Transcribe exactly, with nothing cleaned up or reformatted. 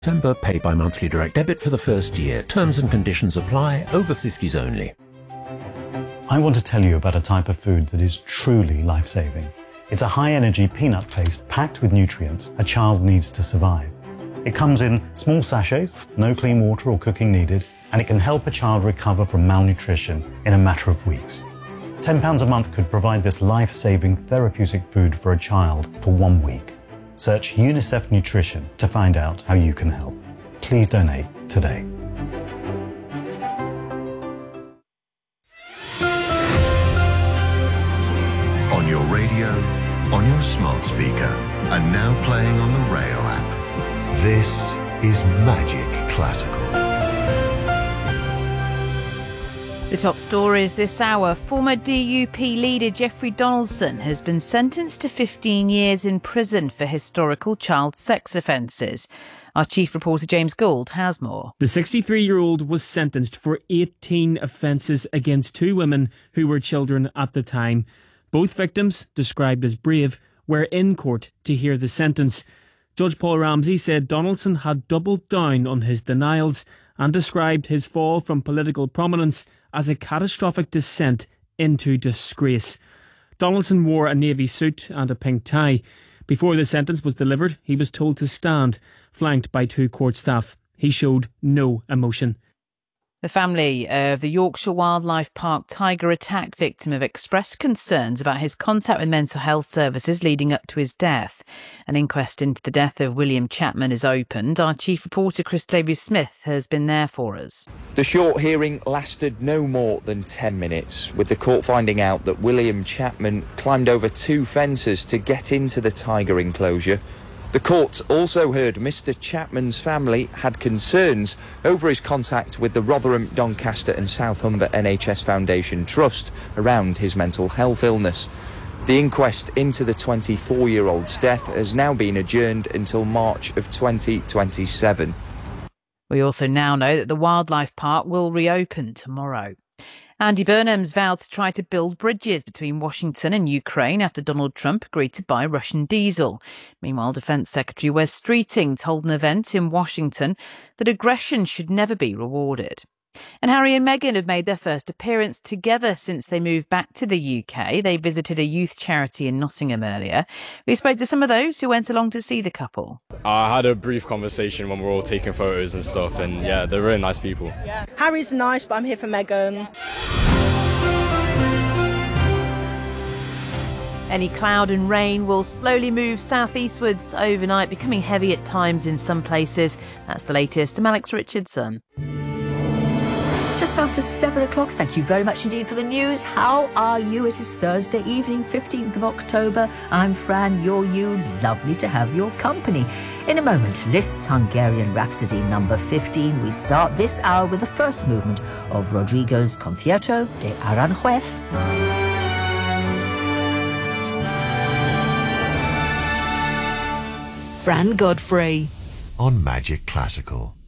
September, pay by monthly direct debit for the first year. Terms and conditions apply. Over fifties only. I want to tell you about a type of food that is truly life-saving. It's a high-energy peanut paste packed with nutrients a child needs to survive. It comes in small sachets, no clean water or cooking needed, and it can help a child recover from malnutrition in a matter of weeks. ten pounds a month could provide this life-saving therapeutic food for a child for one week. Search UNICEF Nutrition to find out how you can help. Please donate today. On your radio, on your smart speaker, and now playing on the Rayo app. This is Magic Classical. The top stories this hour. Former D U P leader Jeffrey Donaldson has been sentenced to fifteen years in prison for historical child sex offences. Our chief reporter James Gould has more. The sixty-three-year-old was sentenced for eighteen offences against two women who were children at the time. Both victims, described as brave, were in court to hear the sentence. Judge Paul Ramsey said Donaldson had doubled down on his denials and described his fall from political prominence as a catastrophic descent into disgrace. Donaldson wore a navy suit and a pink tie. Before the sentence was delivered, he was told to stand, flanked by two court staff. He showed no emotion. The family of the Yorkshire Wildlife Park tiger attack victim have expressed concerns about his contact with mental health services leading up to his death. An inquest into the death of William Chapman is opened. Our chief reporter Chris Davies-Smith has been there for us. The short hearing lasted no more than ten minutes, with the court finding out that William Chapman climbed over two fences to get into the tiger enclosure. The court also heard Mr Chapman's family had concerns over his contact with the Rotherham, Doncaster and South Humber N H S Foundation Trust around his mental health illness. The inquest into the twenty-four-year-old's death has now been adjourned until March of twenty twenty-seven. We also now know that the wildlife park will reopen tomorrow. Andy Burnham's vowed to try to build bridges between Washington and Ukraine after Donald Trump agreed to buy Russian diesel. Meanwhile, Defence Secretary Wes Streeting told an event in Washington that aggression should never be rewarded. And Harry and Meghan have made their first appearance together since they moved back to the U K. They visited a youth charity in Nottingham earlier. We spoke to some of those who went along to see the couple. I had a brief conversation when we were all taking photos and stuff, and yeah, they're really nice people. Yeah. Harry's nice, but I'm here for Meghan. Any cloud and rain will slowly move southeastwards overnight, becoming heavy at times in some places. That's the latest. I'm Alex Richardson. Just after seven o'clock, thank you very much indeed for the news. How are you? It is Thursday evening, fifteenth of October. I'm Fran, you're you. Lovely to have your company. In a moment, Liszt's Hungarian Rhapsody number fifteen. We start this hour with the first movement of Rodrigo's Concierto de Aranjuez. Fran Godfrey on Magic Classical.